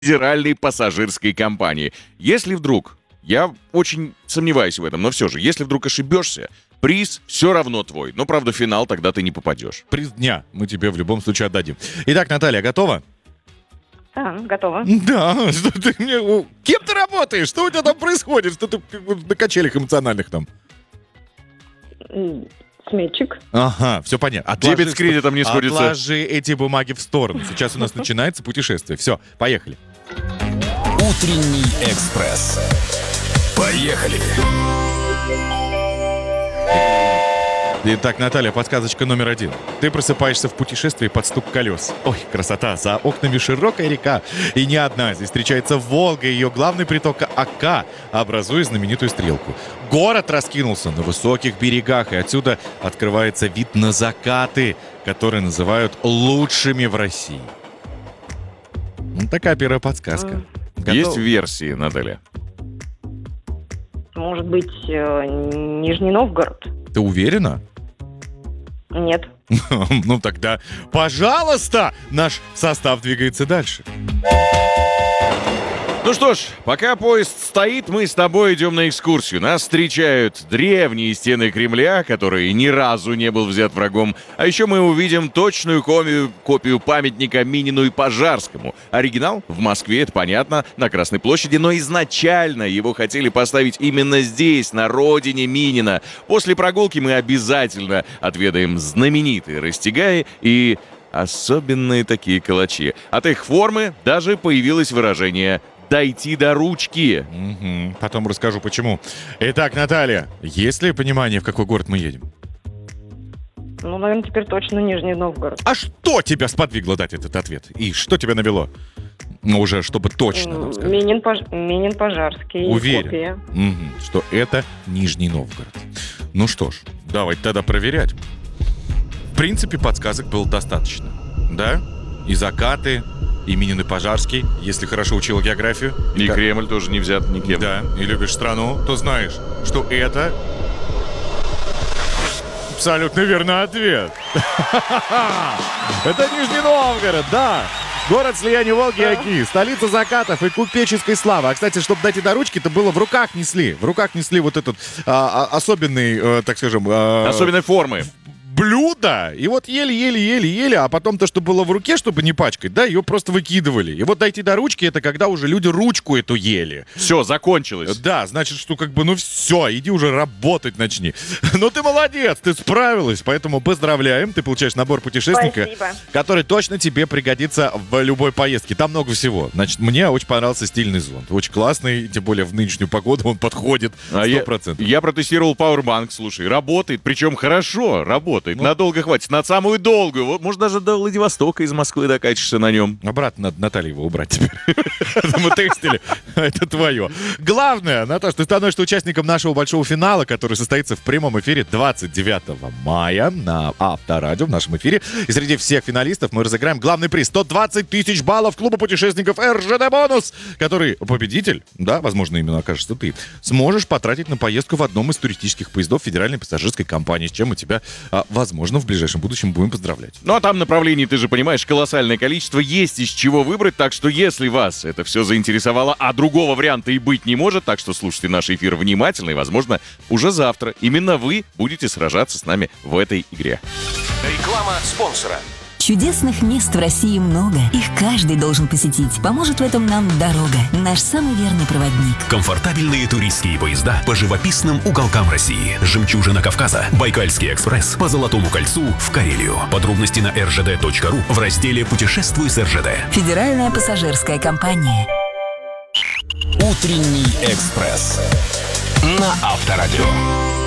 федеральной пассажирской компании. Если вдруг, я очень сомневаюсь в этом, но все же, если вдруг ошибешься, приз все равно твой. Но, правда, в финал тогда ты не попадешь. Приз дня мы тебе в любом случае отдадим. Итак, Наталья, готова? Да, готова. Да, что ты мне... Кем ты работаешь? Что у тебя там происходит? Что ты на качелях эмоциональных там? Сметчик. Ага, все понятно. Дебет с кредитом не сходится. Отложи эти бумаги в сторону. Сейчас у нас начинается путешествие. Все, поехали. Утренний экспресс. Поехали. Итак, Наталья, подсказочка номер 1. Ты просыпаешься в путешествии под стук колес. Ой, красота. За окнами широкая река. И не одна. Здесь встречается Волга и ее главный приток Ока, образуя знаменитую стрелку. Город раскинулся на высоких берегах, и отсюда открывается вид на закаты, которые называют лучшими в России. Ну, такая первая подсказка. Есть версии, Наталья? Может быть, Нижний Новгород? Ты уверена? Нет. Ну тогда, пожалуйста, наш состав двигается дальше. Ну что ж, пока поезд стоит, мы с тобой идем на экскурсию. Нас встречают древние стены Кремля, который ни разу не был взят врагом. А еще мы увидим точную копию памятника Минину и Пожарскому. Оригинал в Москве, это понятно, на Красной площади, но изначально его хотели поставить именно здесь, на родине Минина. После прогулки мы обязательно отведаем знаменитые растягаи и особенные такие калачи. От их формы даже появилось выражение «дойти до ручки». Угу. Потом расскажу, почему. Итак, Наталья, есть ли понимание, в какой город мы едем? Ну, наверное, теперь точно Нижний Новгород. А что тебя сподвигло дать этот ответ? И что тебя навело? Ну, уже, чтобы точно нам сказать. Минин, Пожарский. Уверен, Копия. что это Нижний Новгород. Ну что ж, давайте тогда проверять. В принципе, подсказок было достаточно. Да? И закаты, и Минин и Пожарский, если хорошо учил географию. И Кремль тоже не взят никем. Да, и любишь страну, то знаешь, что это абсолютно верный ответ. Это Нижний Новгород, да. Город слияния Волги и Оки, столица закатов и купеческой славы. А, кстати, чтобы дойти до ручки, это было в руках несли. В руках несли вот этот особенный, так скажем... Особенной формы. Блюдо, и вот ели, а потом то, что было в руке, чтобы не пачкать, да, ее просто выкидывали. И вот дойти до ручки, это когда уже люди ручку эту ели. Все, закончилось. Да, значит, что как бы, ну все, иди уже работать начни. Ну ты молодец, ты справилась, поэтому поздравляем. Ты получаешь набор путешественника, Спасибо. который точно тебе пригодится в любой поездке. Там много всего. Значит, мне очень понравился стильный зонт. Очень классный, тем более в нынешнюю погоду он подходит 100%. Я протестировал Powerbank, слушай, работает, причем хорошо работает. Надолго хватит, на самую долгую. Вот, может, даже до Владивостока из Москвы докатишься на нем. Обратно надо Наталье его убрать теперь. Мы тестили. Это твое. Главное, Наташа, ты становишься участником нашего большого финала, который состоится в прямом эфире 29 мая на Авторадио в нашем эфире. И среди всех финалистов мы разыграем главный приз. 120 тысяч баллов клуба путешественников РЖД Бонус, который победитель, да, возможно, именно окажется ты, сможешь потратить на поездку в одном из туристических поездов федеральной пассажирской компании, с чем мы тебя, возможно, в ближайшем будущем будем поздравлять. Ну а там направлений, ты же понимаешь, колоссальное количество, есть из чего выбрать, так что если вас это все заинтересовало, а другого варианта и быть не может, так что слушайте наш эфир внимательно, и, возможно, уже завтра именно вы будете сражаться с нами в этой игре. Реклама спонсора. Чудесных мест в России много. Их каждый должен посетить. Поможет в этом нам дорога. Наш самый верный проводник. Комфортабельные туристские поезда по живописным уголкам России. Жемчужина Кавказа. Байкальский экспресс. По Золотому кольцу в Карелию. Подробности на rжd.ru в разделе «Путешествуй с РЖД». Федеральная пассажирская компания. Утренний экспресс. На Авторадио.